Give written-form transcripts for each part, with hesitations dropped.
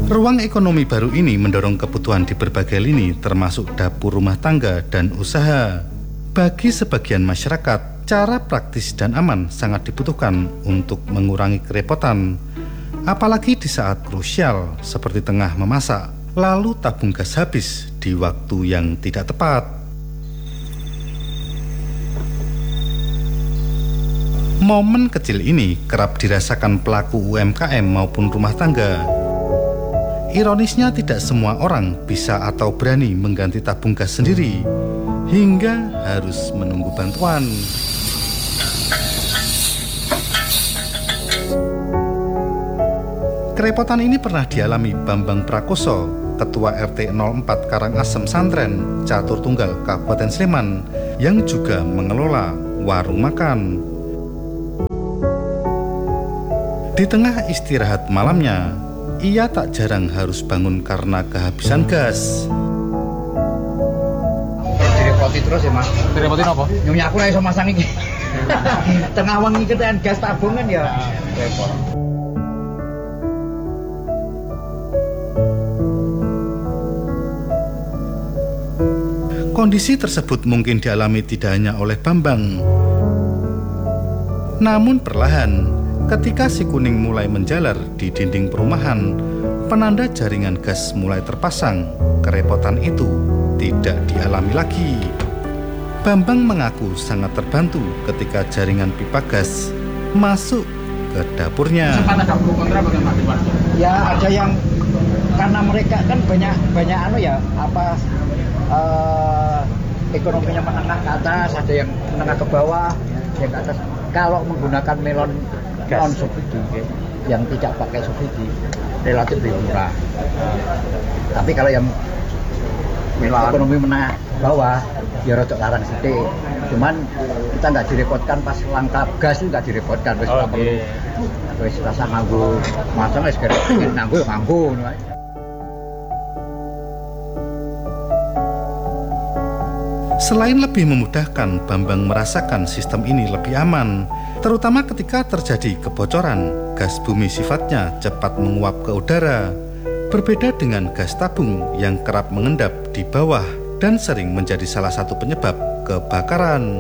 Ruang ekonomi baru ini mendorong kebutuhan di berbagai lini termasuk dapur rumah tangga dan usaha. Bagi sebagian masyarakat, cara praktis dan aman sangat dibutuhkan untuk mengurangi kerepotan. Apalagi di saat krusial seperti tengah memasak, lalu tabung gas habis di waktu yang tidak tepat. Momen kecil ini kerap dirasakan pelaku UMKM maupun rumah tangga. Ironisnya tidak semua orang bisa atau berani mengganti tabung gas sendiri, hingga harus menunggu bantuan. Kerepotan ini pernah dialami Bambang Prakoso, Ketua RT 04 Karangasem Santren, Catur Tunggal, Kabupaten Sleman, yang juga mengelola warung makan. Di tengah istirahat malamnya, ia tak jarang harus bangun karena kehabisan gas. Direpoti terus ya mas. Direpotin apa? Nyonya aku iso masang iki. Tengah wengi ketean gas tabungan ya. Repot. Kondisi tersebut mungkin dialami tidak hanya oleh Bambang. Namun perlahan, ketika si kuning mulai menjalar di dinding perumahan, penanda jaringan gas mulai terpasang, kerepotan itu tidak dialami lagi. Bambang mengaku sangat terbantu ketika jaringan pipa gas masuk ke dapurnya. Sempat ada pro kontra bagaimana? Ya ada yang karena mereka kan banyak ekonominya menengah ke atas, ada yang menengah ke bawah, yang ke atas. Kalau menggunakan melon non subsidi yang tidak pakai subsidi relatif lebih murah. Tapi kalau yang ekonomi menengah bawah ya rodok larang sedikit. Cuman kita nggak direpotkan pas langka gas itu nggak direpotkan. Wis rasa nganggo macam wis gara nganggo nganggo. Selain lebih memudahkan, Bambang merasakan sistem ini lebih aman, terutama ketika terjadi kebocoran. Gas bumi sifatnya cepat menguap ke udara, berbeda dengan gas tabung yang kerap mengendap di bawah dan sering menjadi salah satu penyebab kebakaran.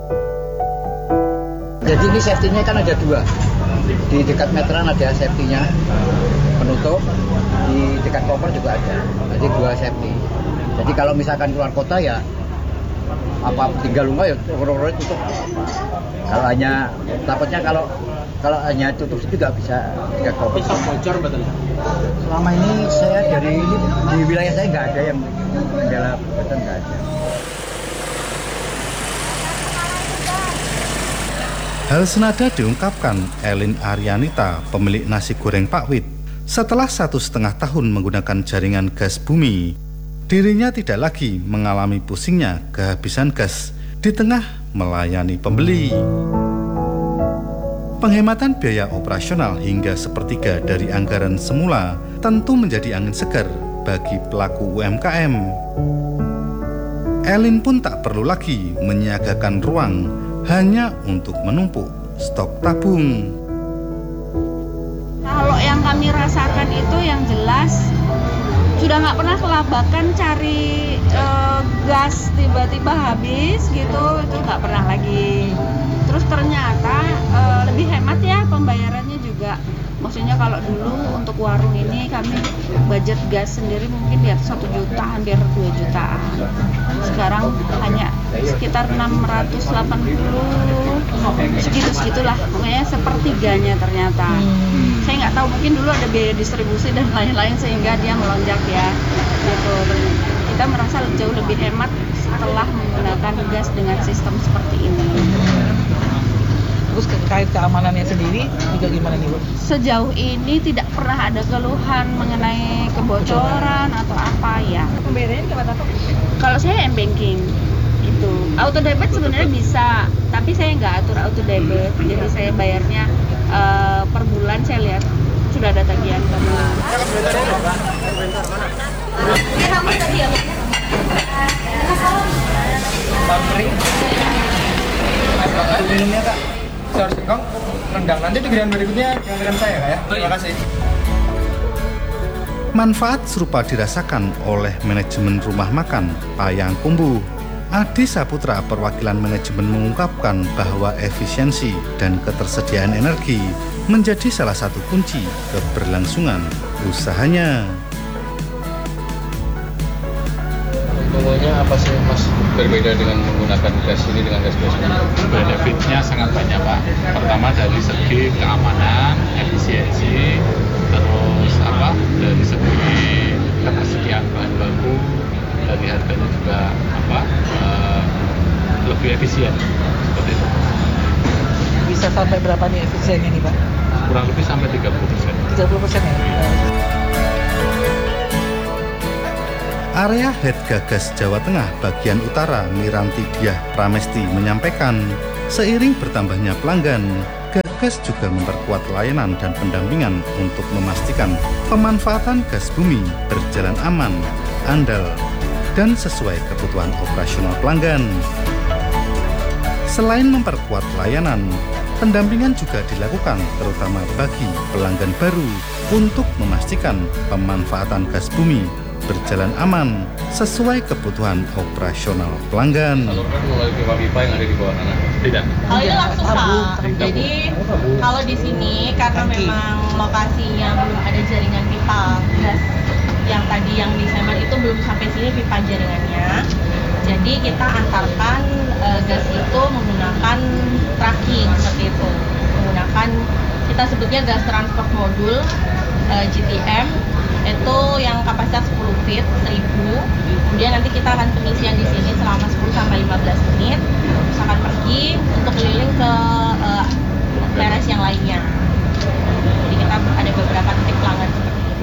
Jadi ini safety-nya kan ada dua. Di dekat meteran ada safety-nya penutup, di dekat kompor juga ada. Jadi dua safety. Jadi kalau misalkan keluar kota ya apa tinggal rumah ya orang-orang tutup. Kalau hanya takutnya kalau hanya tutup itu nggak bisa bocor betul. Selama ini saya dari ini di wilayah saya nggak ada yang kendala beton, nggak ada. Hal senada diungkapkan Elin Arianita, pemilik nasi goreng Pak Wit. Setelah 1,5 tahun menggunakan jaringan gas bumi, dirinya tidak lagi mengalami pusingnya kehabisan gas di tengah melayani pembeli. Penghematan biaya operasional hingga sepertiga dari anggaran semula tentu menjadi angin segar bagi pelaku UMKM. Elin pun tak perlu lagi menyiagakan ruang hanya untuk menumpuk stok tabung. Kalau yang kami rasakan itu yang jelas sudah nggak pernah kelabakan cari gas tiba-tiba habis gitu, itu nggak pernah lagi. Terus ternyata lebih hemat ya pembayarannya juga. Maksudnya kalau dulu untuk warung ini kami budget gas sendiri mungkin di atas 1 juta, hampir 2 jutaan. Sekarang hanya sekitar 680, segitulah, pokoknya sepertiganya ternyata. Saya nggak tahu, mungkin dulu ada biaya distribusi dan lain-lain sehingga dia melonjak ya. Gitu. Kita merasa jauh lebih hemat setelah menggunakan gas dengan sistem seperti ini. Terus terkait keamanannya sendiri juga gimana nih Bu? Sejauh ini tidak pernah ada keluhan mengenai kebocoran atau apa ya. Pembayarannya lewat apa? Kalau saya m-banking itu auto debit sebenarnya bisa, tapi saya nggak atur auto debit, jadi saya bayarnya per bulan. Saya lihat sudah ada tagihan kamu. Minumnya Kak. Saur singkong rendang, nanti di giliran berikutnya giliran saya Kak ya. Terima kasih. Manfaat serupa dirasakan oleh manajemen rumah makan Payangkumbuh. Adi Saputra, perwakilan manajemen, mengungkapkan bahwa efisiensi dan ketersediaan energi menjadi salah satu kunci keberlangsungan usahanya. Pokoknya apa sih Mas berbeda dengan menggunakan gas ini dengan gas biasa? Benefitnya sangat banyak Pak. Pertama dari segi keamanan, efisiensi, terus dari segi ketersediaan bahan baku, dari harganya juga lebih efisien seperti itu. Bisa sampai berapa nih efisiennya nih Pak? Kurang lebih sampai 30%. 30% ya? Area Head Gagas Jawa Tengah bagian utara Miranti Diah Pramesti menyampaikan, seiring bertambahnya pelanggan, Gagas juga memperkuat layanan dan pendampingan untuk memastikan pemanfaatan gas bumi berjalan aman, andal, dan sesuai kebutuhan operasional pelanggan. Selain memperkuat layanan, pendampingan juga dilakukan terutama bagi pelanggan baru untuk memastikan pemanfaatan gas bumi berjalan aman sesuai kebutuhan operasional pelanggan. Kalau melalui pipa-pipa yang ada di bawah sana? Tidak. Kalau ini langsung Pak. Jadi kalau di sini karena memang lokasinya belum ada jaringan pipa gas yang tadi yang di Semen itu belum sampai sini pipa jaringannya. Jadi kita antarkan gas itu menggunakan tracking seperti itu. Menggunakan kita sebutnya gas transport modul GTM, itu yang kapasitas 10 feet 1000. Kemudian nanti kita akan pengisian di sini selama 10 sampai 15 menit. Terus akan pergi untuk keliling ke teras yang lainnya. Jadi kita ada beberapa titik pelanggan seperti ini.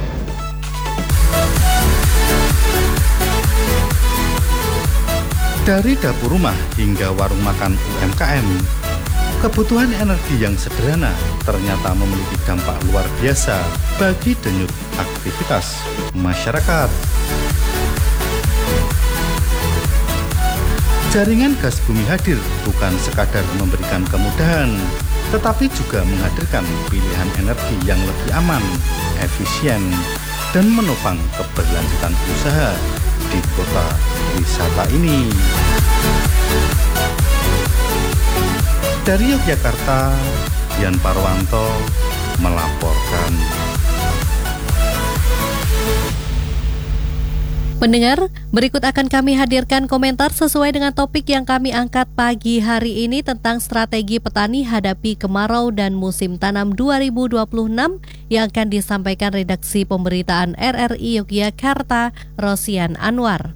Dari dapur rumah hingga warung makan UMKM, kebutuhan energi yang sederhana ternyata memiliki dampak luar biasa bagi denyut aktivitas masyarakat. Jaringan gas bumi hadir bukan sekadar memberikan kemudahan, tetapi juga menghadirkan pilihan energi yang lebih aman, efisien, dan menopang keberlanjutan usaha di kota wisata ini. Dari Yogyakarta, Dian Parwanto melaporkan. Pendengar, berikut akan kami hadirkan komentar sesuai dengan topik yang kami angkat pagi hari ini tentang strategi petani hadapi kemarau dan musim tanam 2026 yang akan disampaikan redaksi pemberitaan RRI Yogyakarta, Rosian Anwar.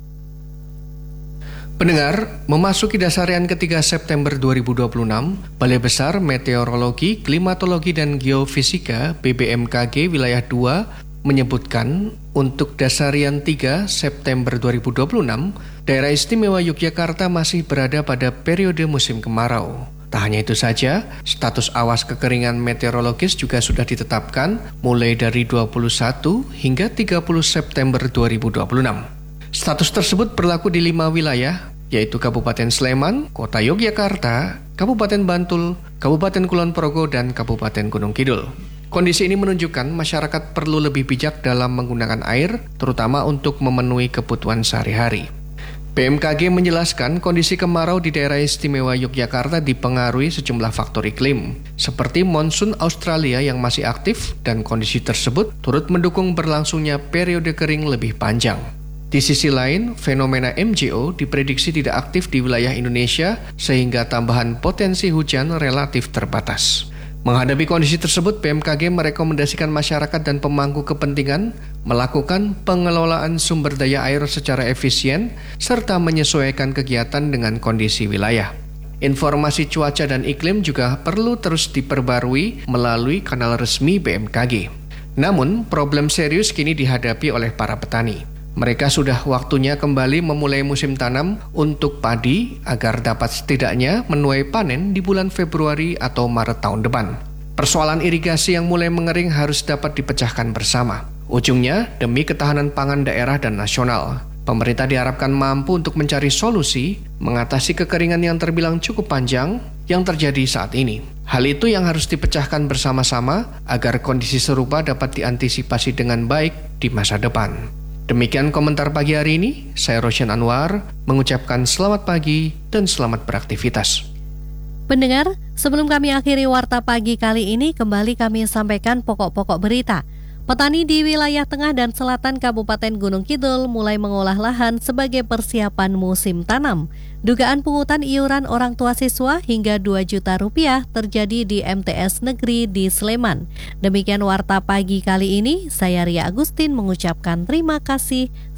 Pendengar, memasuki dasarian ketiga September 2026, Balai Besar Meteorologi, Klimatologi dan Geofisika BBMKG Wilayah 2 menyebutkan untuk dasarian 3 September 2026, daerah istimewa Yogyakarta masih berada pada periode musim kemarau. Tak hanya itu saja, status awas kekeringan meteorologis juga sudah ditetapkan mulai dari 21 hingga 30 September 2026. Status tersebut berlaku di 5 wilayah, yaitu Kabupaten Sleman, Kota Yogyakarta, Kabupaten Bantul, Kabupaten Kulon Progo, dan Kabupaten Gunung Kidul. Kondisi ini menunjukkan masyarakat perlu lebih bijak dalam menggunakan air, terutama untuk memenuhi kebutuhan sehari-hari. BMKG menjelaskan kondisi kemarau di daerah istimewa Yogyakarta dipengaruhi sejumlah faktor iklim, seperti monsun Australia yang masih aktif dan kondisi tersebut turut mendukung berlangsungnya periode kering lebih panjang. Di sisi lain, fenomena MJO diprediksi tidak aktif di wilayah Indonesia sehingga tambahan potensi hujan relatif terbatas. Menghadapi kondisi tersebut, BMKG merekomendasikan masyarakat dan pemangku kepentingan melakukan pengelolaan sumber daya air secara efisien serta menyesuaikan kegiatan dengan kondisi wilayah. Informasi cuaca dan iklim juga perlu terus diperbarui melalui kanal resmi BMKG. Namun, problem serius kini dihadapi oleh para petani. Mereka sudah waktunya kembali memulai musim tanam untuk padi agar dapat setidaknya menuai panen di bulan Februari atau Maret tahun depan. Persoalan irigasi yang mulai mengering harus dapat dipecahkan bersama. Ujungnya demi ketahanan pangan daerah dan nasional. Pemerintah diharapkan mampu untuk mencari solusi mengatasi kekeringan yang terbilang cukup panjang yang terjadi saat ini. Hal itu yang harus dipecahkan bersama-sama agar kondisi serupa dapat diantisipasi dengan baik di masa depan. Demikian komentar pagi hari ini. Saya Rosyan Anwar mengucapkan selamat pagi dan selamat beraktivitas. Pendengar, sebelum kami akhiri Warta Pagi kali ini, kembali kami sampaikan pokok-pokok berita. Petani di wilayah tengah dan selatan Kabupaten Gunung Kidul mulai mengolah lahan sebagai persiapan musim tanam. Dugaan pungutan iuran orang tua siswa hingga 2 juta rupiah terjadi di MTS Negeri di Sleman. Demikian Warta Pagi kali ini, saya Ria Agustin mengucapkan terima kasih.